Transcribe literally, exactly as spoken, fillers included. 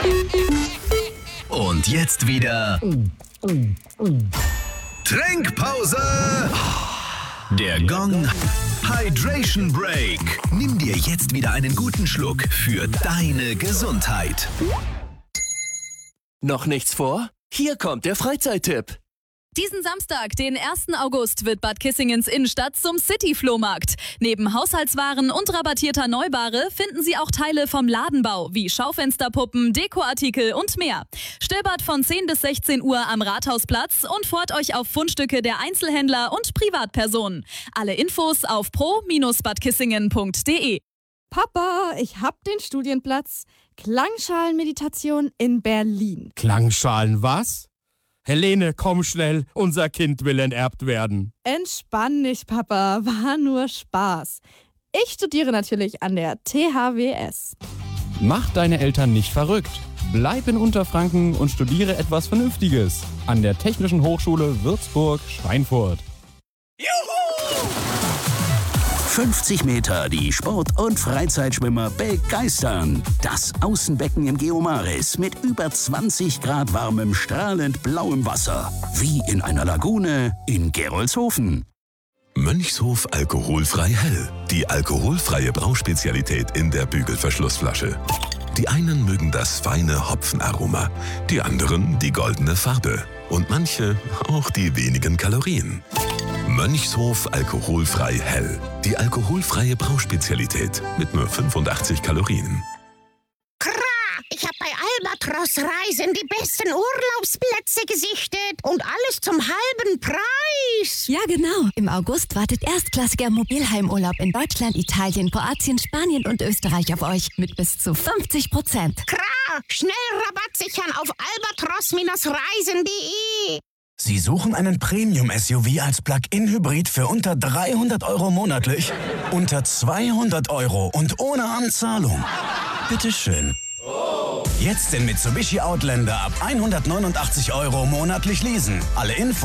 Und jetzt wieder Trinkpause. Der Gong Hydration Break. Nimm dir jetzt wieder einen guten Schluck für deine Gesundheit. Noch nichts vor? Hier kommt der Freizeittipp. Diesen Samstag, den ersten August, wird Bad Kissingens Innenstadt zum City-Flohmarkt. Neben Haushaltswaren und rabattierter Neuware finden Sie auch Teile vom Ladenbau, wie Schaufensterpuppen, Dekoartikel und mehr. Stöbert von zehn bis sechzehn Uhr am Rathausplatz und freut euch auf Fundstücke der Einzelhändler und Privatpersonen. Alle Infos auf pro Bindestrich bad kissingen punkt de. Papa, ich hab den Studienplatz. Klangschalenmeditation in Berlin. Klangschalen was? Helene, komm schnell, unser Kind will enterbt werden. Entspann dich, Papa, war nur Spaß. Ich studiere natürlich an der T H W S. Mach deine Eltern nicht verrückt. Bleib in Unterfranken und studiere etwas Vernünftiges an der Technischen Hochschule Würzburg-Schweinfurt. Juhu! fünfzig Meter, die Sport- und Freizeitschwimmer begeistern. Das Außenbecken im Geomaris mit über zwanzig Grad warmem, strahlend blauem Wasser. Wie in einer Lagune in Gerolzhofen. Mönchshof alkoholfrei hell. Die alkoholfreie Brauspezialität in der Bügelverschlussflasche. Die einen mögen das feine Hopfenaroma, die anderen die goldene Farbe und manche auch die wenigen Kalorien. Mönchshof alkoholfrei hell. Die alkoholfreie Brauspezialität mit nur fünfundachtzig Kalorien. Ich habe bei Albatros Reisen die besten Urlaubsplätze gesichtet und alles zum halben Preis. Ja, genau. Im August wartet erstklassiger Mobilheimurlaub in Deutschland, Italien, Kroatien, Spanien und Österreich auf euch mit bis zu fünfzig Prozent. Kra, schnell Rabatt sichern auf albatros Reisen punkt de. Sie suchen einen Premium-S U V als Plug-in-Hybrid für unter dreihundert Euro monatlich? Unter zweihundert Euro und ohne Anzahlung? Bitteschön. Jetzt den Mitsubishi Outlander ab hundertneunundachtzig Euro monatlich leasen. Alle Infos